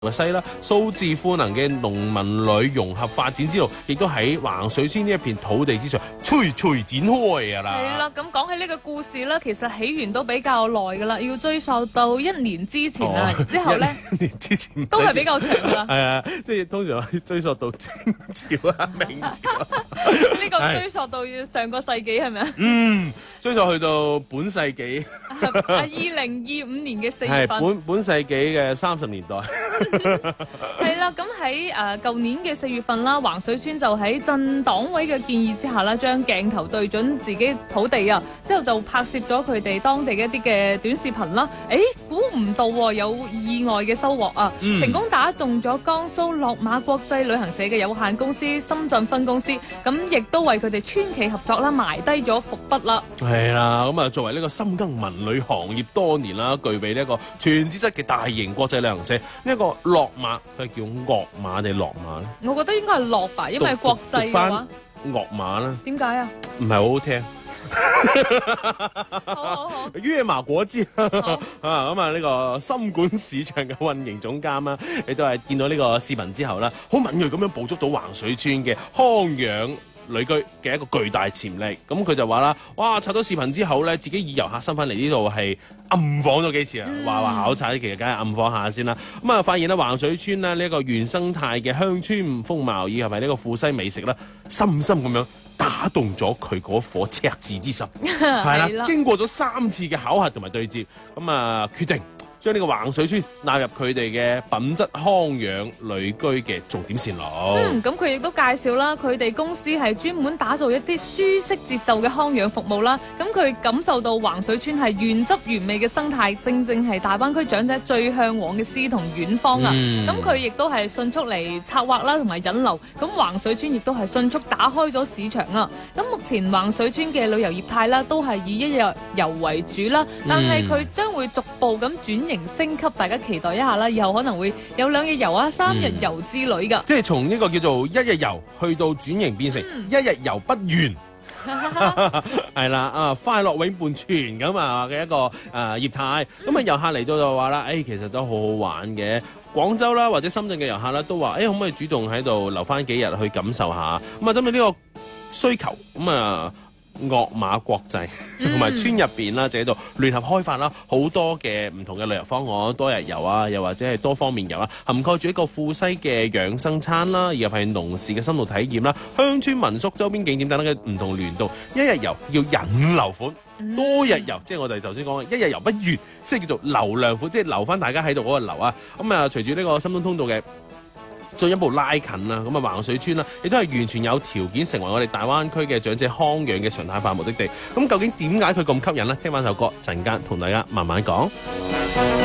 西啦，數字賦能嘅農民旅融合發展之路，亦都喺橫水村呢一片土地之上徐徐展開㗎啦。 係啦，咁講起呢個故事啦，其實起源都比較耐㗎啦，要追溯到1年之前啊，之後咧 1年之前都係比較長㗎啦。 係啊，即係通常要追溯到清朝啊、明朝啊。 呢個追溯到上個世紀係咪啊？ 追溯去到本世紀。 2025年嘅4月份。 係本世紀嘅30年代。 係啦，咁喺舊年嘅4月份啦，橫水村就喺鎮黨委嘅建議之下啦，將鏡頭對準自己土地啊，之後就拍攝咗佢哋當地嘅一啲嘅短視頻啦。估唔到有意外嘅收穫啊！成功打動咗江蘇落馬國際旅行社嘅有限公司深圳分公司，咁亦都為佢哋村企合作啦埋低咗伏筆啦。 係啦，咁啊作為呢個深耕文旅行業多年啦，具備呢一個全資質嘅大型國際旅行社，呢一個落馬佢係叫岳馬定落馬咧？ 我覺得應該係落吧，因為國際嘅話， 岳馬啦。 點解啊？ 唔係好好聽。 好， 於馬果之咁啊呢個深管市場嘅運營總監啦，亦都係見到呢個視頻之後啦，好敏鋭咁樣捕捉到橫水村嘅康養旅居嘅一個巨大潛力。咁佢就話啦，哇！刷到視頻之後咧，自己以遊客身份嚟呢度係暗訪咗幾次啊，話考察，其實梗係暗訪下先啦。咁啊，發現咧橫水村咧呢一個原生態嘅鄉村風貌以及係呢個富西美食啦，深深咁樣打動咗佢嗰顆赤子之心，係啦。經過咗3次嘅考核同埋對接，咁啊決定將呢個橫水村納入佢哋嘅品質康養旅居嘅重點線路。 咁佢亦都介紹啦，佢哋公司係專門打造一啲舒適節奏嘅康養服務啦。咁佢感受到橫水村係原汁原味嘅生態，正正係大灣區長者最向往嘅詩同遠方啊。咁佢亦都係迅速嚟策劃啦，同埋引流。咁橫水村亦都係迅速打開咗市場啊。咁目前橫水村嘅旅遊業態啦，都係以一日遊為主啦，但係佢將會逐步咁轉升級，大家期待一下啦！以後可能會有2日遊啊、3日遊之類噶， 即係從呢個叫做1日遊去到轉型變成1日遊不完，係啦快樂永伴存咁啊嘅一個業態。咁啊遊客嚟到就話啦，其實都好好玩嘅。廣州啦或者深圳嘅遊客啦都話，可唔可以主動喺度留翻幾日去感受下？咁啊針對呢個需求，咁啊岳馬國際同埋村入邊啦，就喺度聯合開發啦，好多嘅唔同嘅旅遊方案，多日遊啊，又或者係多方面遊啊，涵蓋住一個富西嘅養生餐啦，以及係農事嘅深度體驗啦，鄉村民宿周邊景點等等嘅唔同聯動。1日遊要引流款，多日遊即係我哋頭先講嘅1日遊不完，即係叫做流量款，即係留翻大家喺度嗰個流啊。咁啊，隨住呢個深東通道嘅進一步拉近啦，咁啊橫水村啦，亦都係完全有條件成為我哋大灣區嘅長者康養嘅常態化目的地。咁究竟點解佢咁吸引呢？聽翻首歌，陣間同大家慢慢講。